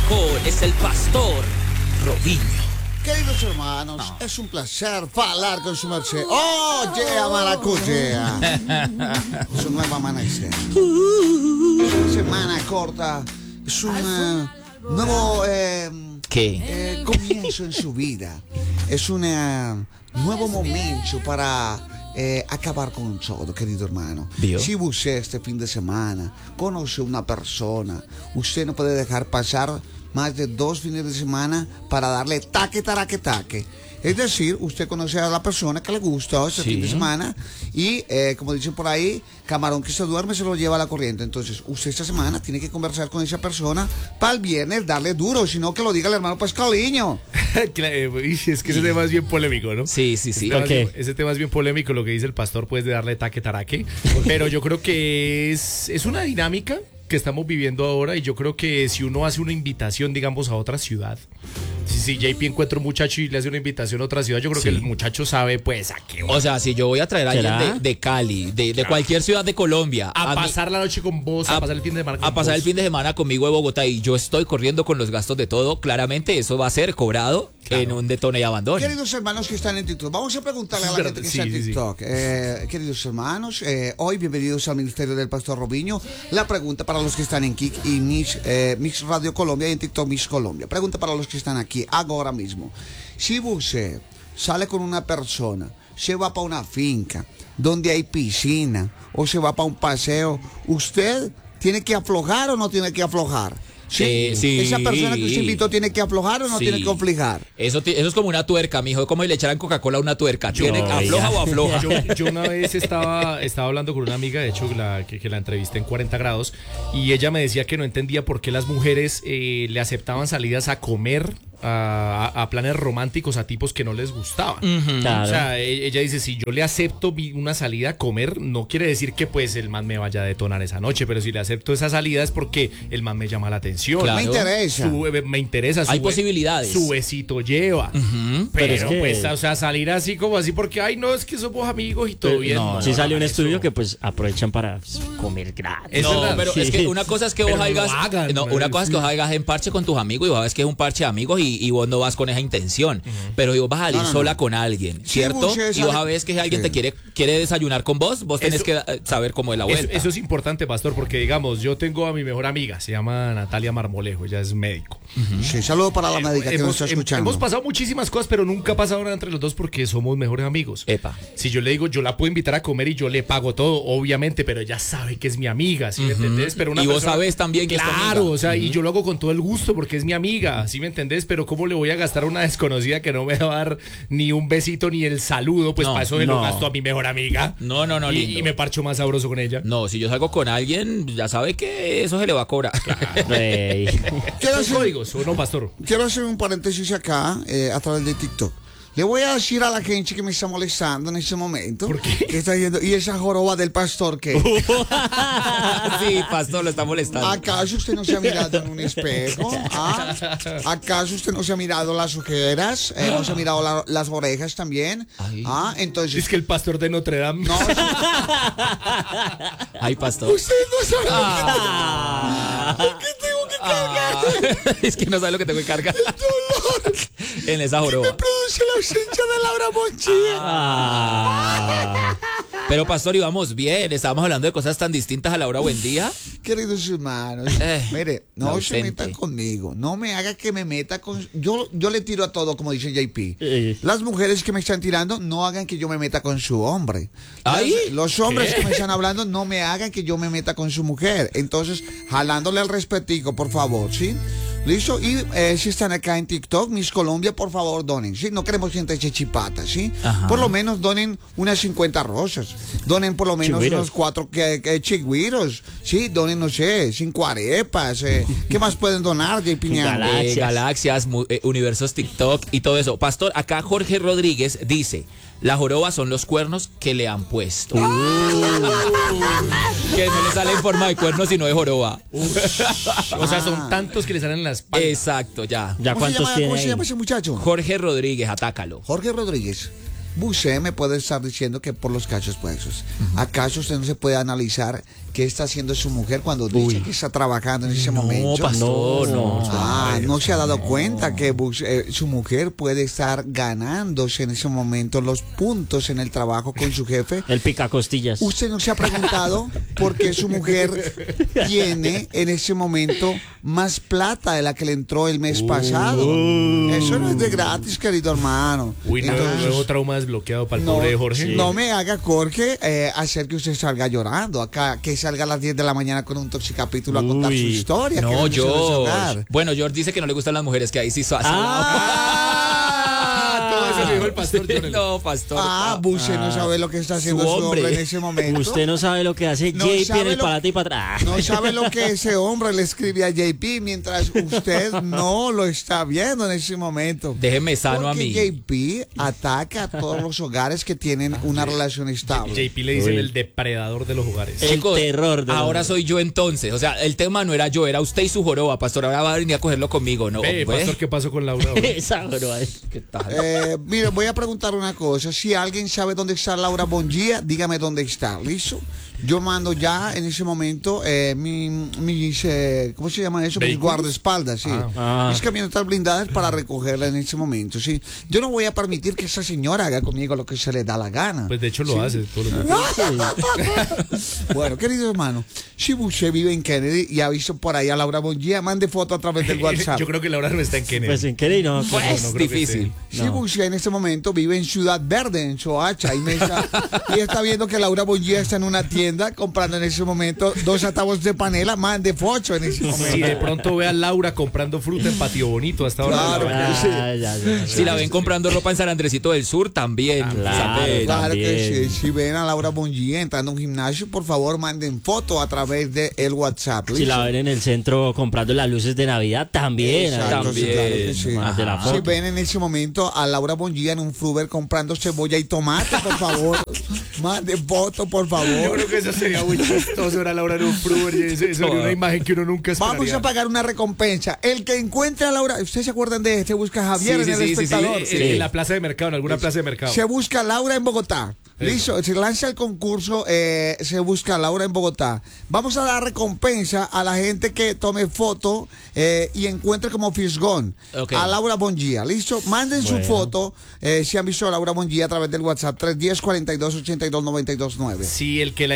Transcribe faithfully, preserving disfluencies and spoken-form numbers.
mejor es el pastor Robinho. Queridos hermanos, no. es un placer hablar con su merced. ¡Oh, yeah, maracuyá! Su nuevo amanecer. Es una semana corta. Es un uh, nuevo eh, ¿Qué? Eh, comienzo en su vida. Es un uh, nuevo momento para eh, acabar con todo, querido hermano. ¿Vio? Si usted este fin de semana conoce a una persona, usted no puede dejar pasar más de dos fines de semana para darle taque, taraque, taque. Es decir, usted conoce a la persona que le gusta este sí. fin de semana y, eh, como dicen por ahí, camarón que se duerme se lo lleva a la corriente. Entonces, usted esta semana tiene que conversar con esa persona para el viernes darle duro, sino que lo diga el hermano Pascaliño. Es que ese tema es bien polémico, ¿no? Sí, sí, sí. Ese tema, Okay. es, ese tema es bien polémico, lo que dice el pastor, pues, de darle taque, taraque. Pero yo creo que es, es una dinámica que estamos viviendo ahora, y yo creo que si uno hace una invitación, digamos, a otra ciudad, si, si J P encuentra un muchacho y le hace una invitación a otra ciudad, yo creo sí. que el muchacho sabe, pues, a qué va. O sea, si yo voy a traer a alguien de, de Cali, de, de claro. cualquier ciudad de Colombia, a, a pasar mi, la noche con vos, a, a pasar el fin de semana con a pasar vos. el fin de semana conmigo de Bogotá, y yo estoy corriendo con los gastos de todo, claramente eso va a ser cobrado claro. en un detone y abandono. Queridos hermanos que están en TikTok, vamos a preguntarle a la gente que sí, está en TikTok. Sí, sí. Eh, queridos hermanos, eh, hoy bienvenidos al Ministerio del Pastor Robinho. La pregunta para los que están en Kik y Mix, eh, Mix Radio Colombia y en TikTok Mix Colombia. Pregunta para los que están aquí ahora mismo. Si usted sale con una persona, se va para una finca donde hay piscina o se va para un paseo, ¿usted tiene que aflojar o no tiene que aflojar? Sí, eh, sí. Esa persona que usted invitó tiene que aflojar o no sí. tiene que aflojar. Eso, eso es como una tuerca, mijo. Es como si le echaran Coca-Cola a una tuerca. ¿Tiene no, afloja ya. o afloja? Yo, yo una vez estaba, estaba hablando con una amiga, de hecho, la, que, que la entrevisté en cuarenta grados, y ella me decía que no entendía por qué las mujeres eh, le aceptaban salidas a comer. A, a planes románticos a tipos que no les gustaban. Uh-huh. Claro. O sea, ella dice, si yo le acepto una salida a comer, no quiere decir que pues el man me vaya a detonar esa noche, pero si le acepto esa salida es porque el man me llama la atención. Claro. Me interesa. Su, me interesa. Su, Hay posibilidades. Su besito lleva. Uh-huh. Pero, pero es que... pues, o sea, salir así como así porque, ay, no, es que somos amigos y todo pero, bien. No, no, sí no, salió no, un eso. estudio que pues aprovechan para pues, comer gratis. No, verdad, pero sí. es que una cosa es que vos hagas, no hagan, no, una cosa es que vos hagas en parche con tus amigos y vos sabes que es un parche de amigos y, y vos no vas con esa intención, uh-huh. pero vos vas a salir no, no, sola no. con alguien, ¿cierto? Sí, y vos sabés que alguien sí. te quiere quiere desayunar con vos, vos tenés eso, que saber cómo es la vuelta. Eso, eso es importante, pastor, porque digamos, yo tengo a mi mejor amiga, se llama Natalia Marmolejo, ella es médico. Uh-huh. Sí, saludo para la médica eh, que hemos, nos está escuchando. Hemos pasado muchísimas cosas, pero nunca ha pasado nada entre los dos porque somos mejores amigos. Epa. Si yo le digo, yo la puedo invitar a comer y yo le pago todo, obviamente, pero ella sabe que es mi amiga, ¿sí uh-huh. me entendés? Pero una y persona, vos sabés también que claro, es tu amiga. o sea, uh-huh. y yo lo hago con todo el gusto porque es mi amiga, ¿sí me entendés? Pero ¿cómo le voy a gastar a una desconocida que no me va a dar ni un besito ni el saludo? Pues no, para eso me no. lo gasto a mi mejor amiga. No, no, no, y, lindo. y me parcho más sabroso con ella. No, si yo salgo con alguien, ya sabe que eso se le va a cobrar. Claro. Quiero hacer códigos, ¿o no, pastor? Quiero hacer un paréntesis acá eh, a través de TikTok. Le voy a decir a la gente que me está molestando en este momento. ¿Por qué? Que está diciendo, ¿y esa joroba del pastor qué? Sí, pastor, lo está molestando. ¿Acaso usted no se ha mirado en un espejo? ¿Ah? ¿Acaso usted no se ha mirado las ojeras? Eh, ¿No se ha mirado la, las orejas también? Ay. ¿Ah? Entonces... Es que el pastor de Notre Dame... No. Ay, pastor. Usted no sabe ah. lo que tengo que cargar. Ah. Es que no sabe lo que tengo que cargar. El dolor. En esa joroba. ¿Qué me produce la ausencia de Laura Monchilla? Ah. Pero pastor, íbamos bien, estábamos hablando de cosas tan distintas a la hora buen día. Queridos hermanos, eh, mire, no se metan conmigo, no me haga que me meta con... Yo, yo le tiro a todo, como dice J P. Eh. Las mujeres que me están tirando, no hagan que yo me meta con su hombre. ¿Ay? Los hombres ¿Qué? que me están hablando, no me hagan que yo me meta con su mujer. Entonces, jalándole al respetico, por favor, ¿sí? ¿Listo? Y eh, si están acá en TikTok, Miss Colombia, por favor, donen, ¿sí? No queremos gente chipata, ¿sí? Ajá. Por lo menos donen unas cincuenta rosas. Donen por lo menos chigüiros. Unos cuatro que, que, chigüiros, ¿sí? Donen, no sé, cinco arepas. Eh. ¿Qué más pueden donar, J P? Galaxias, eh, galaxias eh, universos TikTok y todo eso. Pastor, acá Jorge Rodríguez dice... La joroba son los cuernos que le han puesto. Uh. Que no le sale en forma de cuernos, sino de joroba. Uh. O sea, son tantos que le salen en las espalda. Exacto, ya. ¿Ya ¿Cómo, se llama, tiene ¿cómo se llama ese muchacho? Jorge Rodríguez, atácalo. Jorge Rodríguez. Usted me puede estar diciendo que por los cachos puestos. Uh-huh. ¿Acaso usted no se puede analizar qué está haciendo su mujer cuando dice que está trabajando en ese no, momento. Pastor, no, no. Ah, no se ha dado cuenta que eh, su mujer puede estar ganándose en ese momento los puntos en el trabajo con su jefe. El pica costillas. Usted no se ha preguntado por qué su mujer tiene en ese momento más plata de la que le entró el mes pasado. Uh. Eso no es de gratis, querido hermano. Uy, no, Entonces, nuevo trauma desbloqueado para el no, pobre de Jorge. no me haga, Jorge, eh, hacer que usted salga llorando acá, que salga a las diez de la mañana con un toxicapítulo a contar su Uy. historia. No, que no se George. Bueno, George dice que no le gustan las mujeres, que ahí sí. Ah, todo eso lo dijo el pastor Jonel. No, pastor. Ah, Bushe no sabe lo que está haciendo su hombre. hombre en ese momento. Usted no sabe lo que hace No J P sabe en el lo- para y para atrás. No sabe lo que ese hombre le escribe a J P mientras usted no lo está viendo en ese momento. Déjeme sano a Porque mí. J P ataca a todos los hogares que tienen una relación estable. J P le dicen Uy. el depredador de los hogares. El Chicos, terror de ahora los- soy yo entonces. O sea, el tema no era yo, era usted y su joroba, pastor. Ahora va a venir a cogerlo conmigo, ¿no? Ve, Pues, pastor, ¿qué pasó con Laura? ahora? Esa bro, ahí. ¿qué tal? Eh, mire, voy a preguntar una cosa. Si alguien sabe dónde está Laura Bongia, dígame dónde está. ¿Listo? Yo mando ya en ese momento eh, mi- mis, eh, ¿cómo se llama eso? Mis ¿Vehículos? guardaespaldas, sí. Ah. Mis camionetas blindadas para recogerla en ese momento, sí. Yo no voy a permitir que esa señora haga conmigo lo que se le da la gana. Pues de hecho lo hace. Todo lo que- Bueno, querido hermano, si usted vive en Kennedy y ha visto por ahí a Laura Bongia, mande foto a través del WhatsApp. Yo creo que Laura no está en Kennedy. Pues en qué no. Pues, no creo que difícil. Si Busca en este momento vive en Ciudad Verde, en Soacha, y, me está, y está viendo que Laura Bongia está en una tienda comprando en ese momento dos atavos de panela, mande foto en ese momento. Si de pronto ve a Laura comprando fruta en Patio Bonito hasta ahora. Claro. Ah, Sí. ya, ya, ya. Si la ven comprando ropa en San Andresito del Sur, también. claro, ¿sabe? Claro que también. sí. Si ven a Laura Bongia entrando a un gimnasio, por favor manden foto a través del el WhatsApp. Si ¿listo? la ven en el centro comprando las luces de Navidad, también. Exacto, ahí. sí, claro que sí. Más de la Si foto. ven en ese momento a Laura Bongia en un Fruver comprando cebolla y tomate, por favor, manden foto, por Yo favor. creo que eso sería muy chistoso, era Laura en un Fruber, y eso, eso sería una imagen que uno nunca esperaría. Vamos a pagar una recompensa. El que encuentre a Laura, ¿ustedes se acuerdan de este? Busca a Javier Sí, en sí, el sí, sí, espectador. En- sí. En la plaza de mercado, en alguna plaza de mercado. Se busca a Laura en Bogotá. Listo, se lanza el concurso, eh, se busca a Laura en Bogotá. Vamos a dar recompensa a la gente que tome foto eh, y encuentre como Fisgón Ok. a Laura Bongia. Listo, manden su Bueno. foto eh, si han visto a Laura Bongia a través del WhatsApp tres uno cero, cuarenta y dos, ochenta y dos, noventa y dos nueve. Sí, el que la